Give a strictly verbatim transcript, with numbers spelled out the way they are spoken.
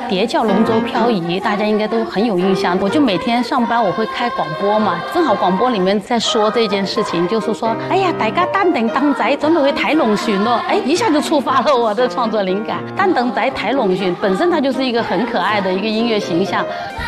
蝶叫龙舟漂移，大家应该都很有印象。我就每天上班我会开广播嘛，正好广播里面在说这件事情，就是说，哎呀，大家担定当仔准备去睇龙船了，哎，一下就触发了我的创作灵感。担等仔睇龙船本身它就是一个很可爱的一个音乐形象。